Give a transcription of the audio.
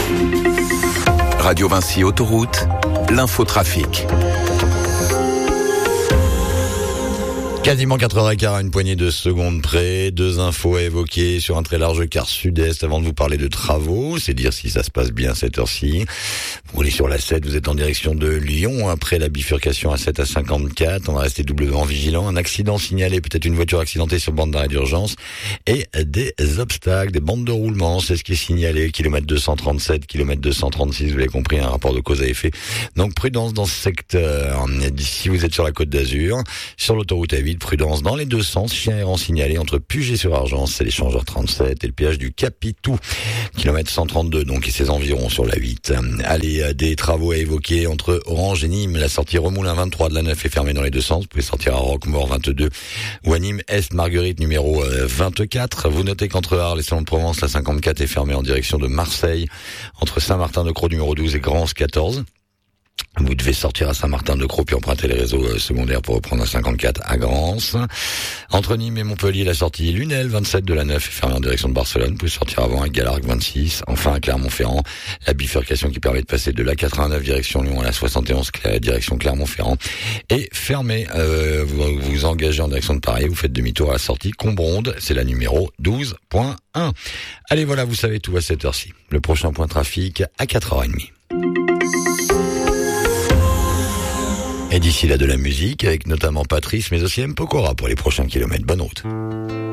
Radio Vinci Autoroute, l'infotrafic. Quasiment 4h15 à une poignée de secondes près. Deux infos à évoquer sur un très large quart sud-est avant de vous parler de travaux. C'est dire si ça se passe bien à cette heure-ci. Vous roulez sur la 7, vous êtes en direction de Lyon. Après la bifurcation A7 à 54, on va rester doublement vigilant. Un accident signalé, peut-être une voiture accidentée sur bande d'arrêt d'urgence. Et des obstacles, des bandes de roulement. C'est ce qui est signalé. Kilomètre 237, kilomètre 236, vous l'avez compris, un rapport de cause à effet. Donc prudence dans ce secteur. Si vous êtes sur la Côte d'Azur, sur l'autoroute A8, prudence dans les deux sens, chien errant signalé entre Puget-sur-Argence, c'est l'échangeur 37 et le péage du Capitou, kilomètre 132 donc et ses environs sur la 8. Allez, des travaux à évoquer entre Orange et Nîmes, la sortie Remoulin 23 de la 9 est fermée dans les deux sens, vous pouvez sortir à Roquemaure 22 ou à Nîmes Est Marguerite numéro 24. Vous notez qu'entre Arles et Salon de Provence, la 54 est fermée en direction de Marseille, entre Saint-Martin-de-Crau numéro 12 et Grance 14. Vous devez sortir à Saint-Martin-de-Crau puis emprunter les réseaux secondaires pour reprendre la 54 à Grance. Entre Nîmes et Montpellier, la sortie Lunel 27 de la 9 est fermée en direction de Barcelone. Vous pouvez sortir avant à Galargues 26. Enfin à Clermont-Ferrand, la bifurcation qui permet de passer de la 89 direction Lyon à la 71 direction Clermont-Ferrand est fermée. Vous vous engagez en direction de Paris, vous faites demi-tour à la sortie Combronde, c'est la numéro 12.1. Allez voilà, vous savez tout à cette heure-ci. Le prochain point trafic à 4h30. Et d'ici là de la musique, avec notamment Patrice, mais aussi M. Pokora pour les prochains kilomètres. Bonne route.